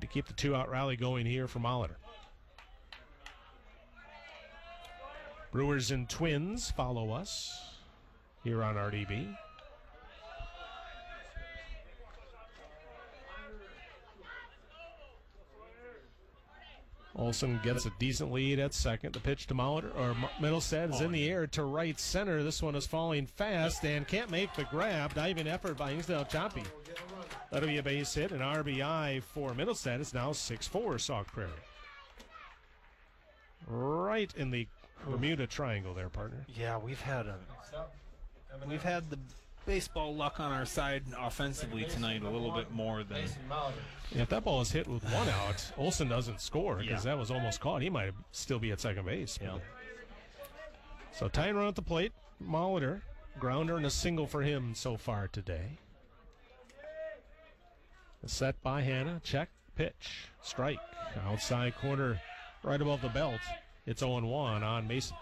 to keep the two-out rally going here for Molitor. Brewers and Twins follow us here on RDB. Olsen gets a decent lead at second. The pitch to Molitor, or Middlestead is in the air to right center. This one is falling fast and can't make the grab. Diving effort by Hinsdale Choppy. That'll be a base hit. An RBI for Middlestead. It's now 6-4 Sauk Prairie. Right in the Bermuda Triangle there, partner. Yeah, we've had the baseball luck on our side offensively tonight a little bit more than. If that ball is hit with one out, Olsen doesn't score because that was almost caught. He might still be at second base. Yeah. So tying run at the plate, Molitor, grounder and a single for him so far today. A set by Hanna, check, pitch, strike, outside corner, right above the belt. It's 0-1 on Mason.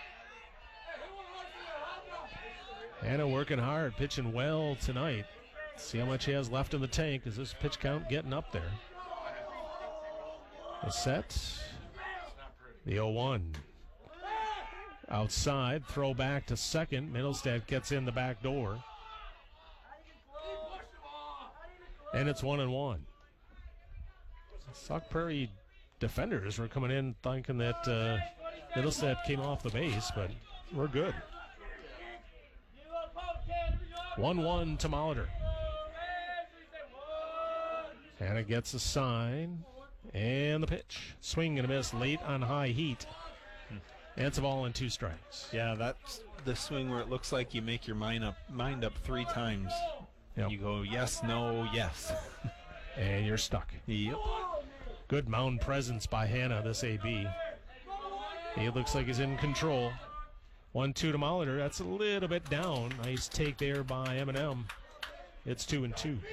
Hanna working hard, pitching well tonight. See how much he has left in the tank. Is this pitch count getting up there? The set. The 0-1. Outside, throw back to second. Middlestead gets in the back door. And it's 1-1. Sauk Prairie defenders were coming in thinking that Middlestead came off the base, but we're good. 1-1 to Molitor. Hanna gets a sign. And the pitch. Swing and a miss late on high heat. And it's a ball and 2 strikes. Yeah, that's the swing where it looks like you make your mind up 3 times. Yep. You go yes, no, yes. And you're stuck. Yep. Good mound presence by Hanna, this AB. He looks like he's in control. 1-2 to Molitor. That's a little bit down. Nice take there by M&M. It's 2-2.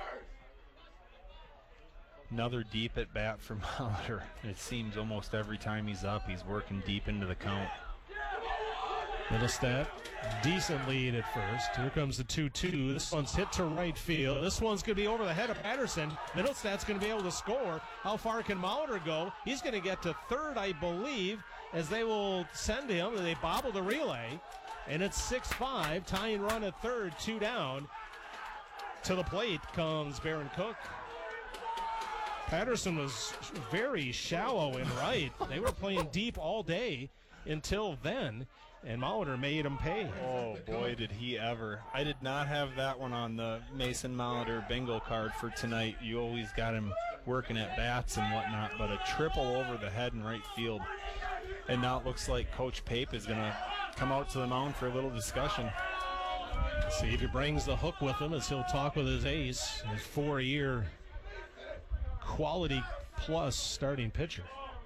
Another deep at bat for Molitor. It seems almost every time he's up, he's working deep into the count. Middlestead, decent lead at first. Here comes the 2-2. This one's hit to right field. This one's going to be over the head of Patterson. Middlestead's going to be able to score. How far can Molitor go? He's going to get to third, I believe, as they will send him. They bobble the relay, and it's 6-5. Tying run at third, 2 down. To the plate comes Baron Cook. Patterson was very shallow in right. They were playing deep all day until then, and Molitor made him pay. Oh, boy, did he ever. I did not have that one on the Mason Molitor bingo card for tonight. You always got him working at bats and whatnot, but a triple over the head in right field. And now it looks like Coach Pape is going to come out to the mound for a little discussion. See if he brings the hook with him as he'll talk with his ace, his 4-year quality plus starting pitcher.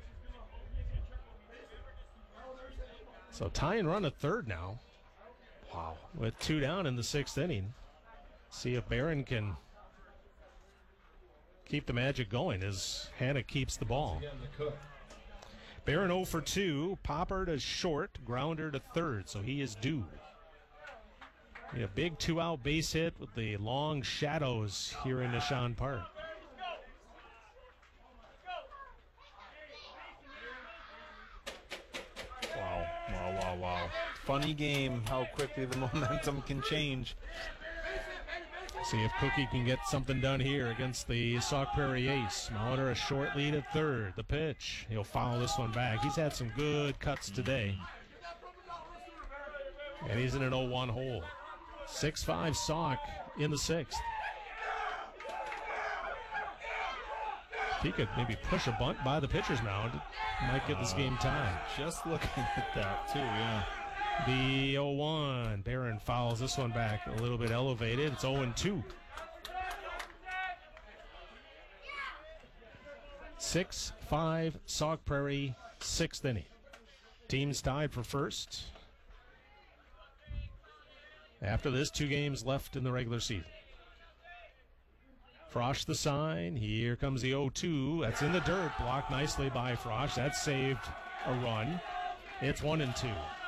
So tying run at third now. Wow. With 2 down in the 6th inning. See if Barron can keep the magic going as Hanna keeps the ball. Barron 0 for 2. Popper to short. Grounder to third. So he is due. A big 2-out base hit with the long shadows here in Nishan Park. Wow. Funny game, how quickly the momentum can change. See if Cookie can get something done here against the Sauk Prairie Ace. Molitor a short lead at third. The pitch. He'll foul this one back. He's had some good cuts today. And he's in an 0-1 hole. 6-5 Sauk in the 6th. If he could maybe push a bunt by the pitcher's mound, might get this game tied. Just looking at that, too, yeah. The 0-1. Barron fouls this one back a little bit elevated. It's 0-2. 6-5 Sauk Prairie, 6th inning. Teams tied for first. After this, 2 games left in the regular season. Frosch the sign. Here comes the 0-2. That's in the dirt. Blocked nicely by Frosch. That saved a run. It's 1-2.